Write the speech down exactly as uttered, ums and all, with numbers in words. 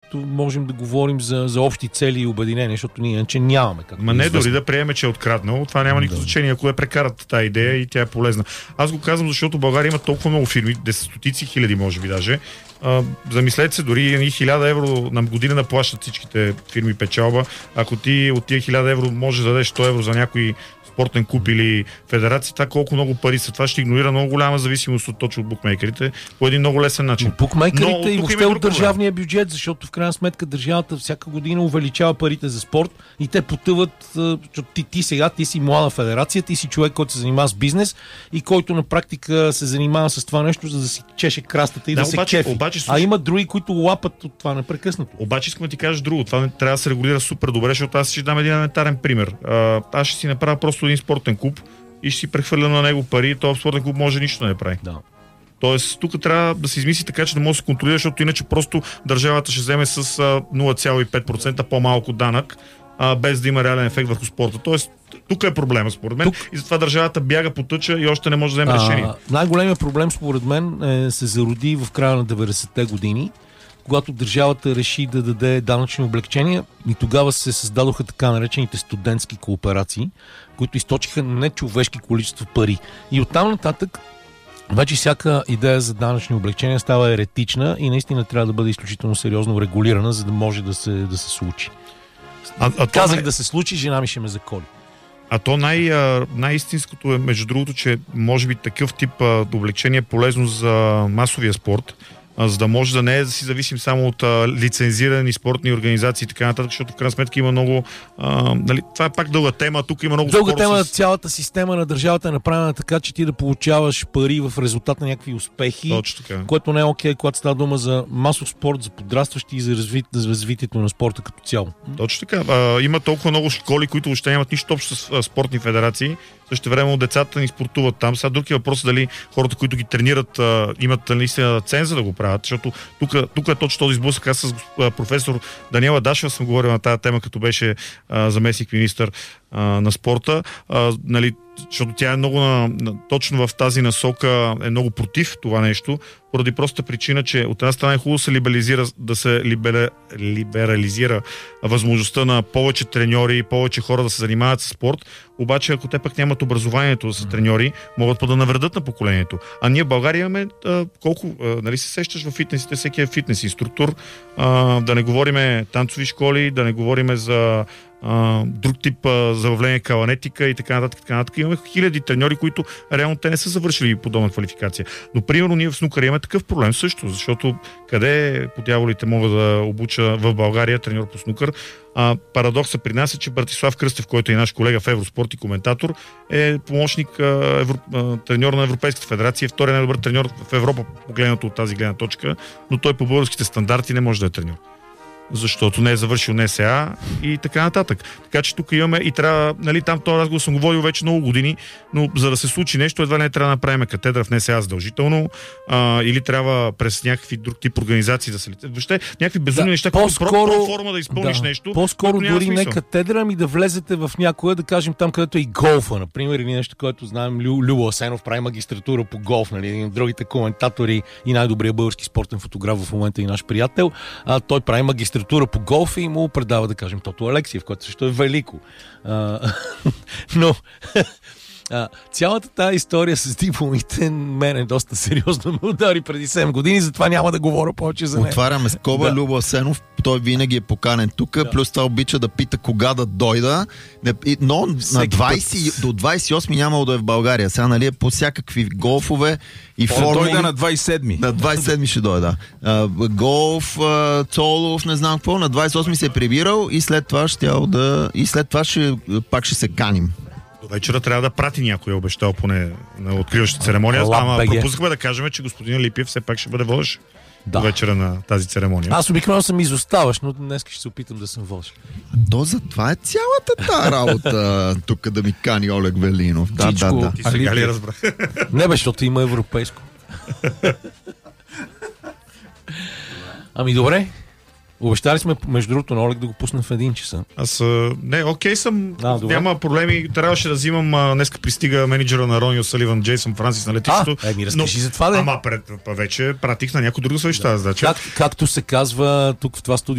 където можем да говорим за, за общи цели и обединения, защото ние иначе нямаме. Ма не, дори да приеме, че е откраднал, това няма никакво да. значение, ако е прекарат тази идея и тя е полезна. Аз го казвам, защото в България има толкова много фирми, десетотици хиляди, може би даже. А, замислете се, дори хиляда евро на година да плащат всичките фирми печалба. Ако ти от тия хиляда евро може да дадеш сто евро за някой спортен клуб или федерация, това колко много пари са. Това ще игнорира много голяма зависимост от точно от букмейкерите по един много лесен начин. От букмейкерите но, и въобще от държавния бюджет, защото в крайна сметка държавата всяка година увеличава парите за спорт и те потъват. Ти, ти сега, ти си млада федерация, ти си човек, който се занимава с бизнес и който на практика се занимава с това нещо, за да си чеше крастата и да, да обаче, се кефи. Обаче, а има други, които лапат от това непрекъснато. Обаче искам да ти кажа друго. Това не трябва да се регулира супер добре, защото аз ще дам един елементарен пример. А, аз ще си направя просто един спортен клуб и ще си прехвърля на него пари, този спортен клуб може нищо да не прави. Да. Тоест, тук трябва да се измисли така, че да може да се контролира, защото иначе просто държавата ще вземе с нула цяло и пет процента по-малко данък, а, без да има реален ефект върху спорта. Тоест, тук е проблема, според мен. Тук... И затова държавата бяга по тъча и още не може да вземе а, решение. Най-големият проблем, според мен, е, се зароди в края на деветдесетте години, когато държавата реши да даде данъчни облекчения и тогава се създадоха така наречените студентски кооперации, които източиха нечовешки количество пари. И оттам нататък вече всяка идея за данъчни облекчения става еретична и наистина трябва да бъде изключително сериозно регулирана, за да може да се, да се случи. А, а Казах най... да се случи, жена ми ще ме заколи. А то най, най-истинското е, между другото, че може би такъв тип облегчение е полезно за масовия спорт, за да може да не е да си зависим само от а, лицензирани спортни организации и така нататък, защото в крайна сметка има много... А, нали, това е пак дълга тема, тук има много дълга спор тема, с... цялата система на държавата е направена така, че ти да получаваш пари в резултат на някакви успехи, което не е окей, когато става дума за масов спорт, за подрастващи и за, разви... за развитието на спорта като цяло. Точно така. А, има толкова много школи, които въобще нямат нищо общо с а, спортни федерации. Също време децата ни спортуват там. Сега друг е въпрос дали хората, които ги тренират, а, имат наистина ценза да го правят, защото тук, тук е точно този сблъсък. Аз с а, професор Даниела Дашева съм говорил на тази тема, като беше а, заместник министър а, на спорта. А, нали, защото тя е много на, на, точно в тази насока е много против това нещо, поради простата причина, че от една страна е хубаво да се либерализира, да се либера, либерализира възможността на повече треньори и повече хора да се занимават с спорт, обаче ако те пък нямат образованието да са треньори, могат па да навредят на поколението. А ние в България имаме а, колко, а, нали се сещаш в фитнесите, всеки е фитнес инструктор, а, да не говориме танцови школи, да не говориме за Uh, друг тип uh, забавление, каланетика и така нататък, така нататък. Имаме хиляди треньори, които реално те не са завършили подобна квалификация. Но примерно ние в снукъра имаме такъв проблем също, защото къде по дяволите мога да обуча в България треньор по снукър? Uh, парадокса при нас е, че Братислав Кръстев, който е наш колега в Евроспорт и коментатор, е помощник uh, евро, uh, треньор на Европейската федерация, е втория най-добър треньор в Европа, погледнато от тази гледна точка, но той по българските стандарти не може да е треньор, защото не е завършил НСА и така нататък. Така че тук имаме и трябва, нали, там този разговор съм говорил вече много години, но за да се случи нещо, едва не трябва да направим катедра в НСА задължително, а, или трябва през някакви друг тип организации да се лице. Въобще някакви безумни да, неща, които про форма да изпълниш да, нещо. По-скоро дори не катедра, ами да влезете в някоя, да кажем там, където е и голфа, например, или нещо, което знаем, Лю, Любо Асенов прави магистратура по голф, нали, един от другите коментатори и най-добрият български спортен фотограф в момента и наш приятел. А, той прави магистратура по голф и му предава, да кажем, Тото Алексиев, което също е велико. А, но а, цялата тази история с дипломите мен е доста сериозно ме удари преди седем години, затова няма да говоря повече за нея. Отваряме скоба, да. Любо Асенов, той винаги е поканен тук, да. Плюс това обича да пита кога да дойда, но на двайсет, до двайсет и осми нямало да е в България. Сега, нали, е по всякакви голфове и формули. Дойде на двайсет и седми. На двайсет и седми ще дойде, да. А, голф, а, Цолов, не знам какво, на двайсет и осми се е прибирал и след това ще да... и след това ще, пак ще се каним. До вечера трябва да прати някой, обещал поне на откриващата церемония. Ама пропускахме да кажем, че господин Липиев все пак ще бъде водещ да. До вечера на тази церемония. Аз обикновено съм изоставаш, но днес ще се опитам да съм водещ. То за това е цялата тази работа тук да ми кани Олег Велинов. Да, Чичко, да, да. Ти сега ли разбрах? Не бе, защото има европейско. Ами добре. Обещали сме, между другото, на Олег да го пуснем в един часа. Аз, не, окей съм, а, няма проблеми. Трябваше да взимам, днеска пристига менеджера на Рони Осаливан, Джейсън Франсис на летището. А, е, ми разкажи но, за това, да. Ама пред, вече пратих на някой друг да свеща. Да. Как, както се казва тук в това студио,